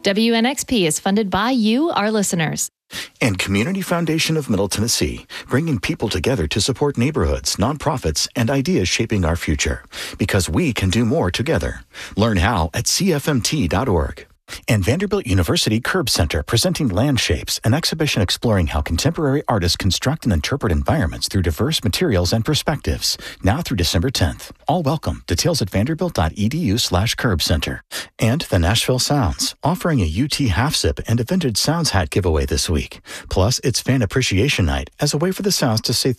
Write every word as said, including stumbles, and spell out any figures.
W N X P is funded by you, our listeners. And Community Foundation of Middle Tennessee, bringing people together to support neighborhoods, nonprofits, and ideas shaping our future. Because we can do more together. Learn how at C F M T dot org. And Vanderbilt University Curb Center, presenting Landshapes, an exhibition exploring how contemporary artists construct and interpret environments through diverse materials and perspectives. Now through December tenth. All welcome. Details at vanderbilt.edu slash curb center. And the Nashville Sounds, offering a U T half sip and a vintage Sounds hat giveaway this week. Plus, it's Fan Appreciation Night as a way for the Sounds to say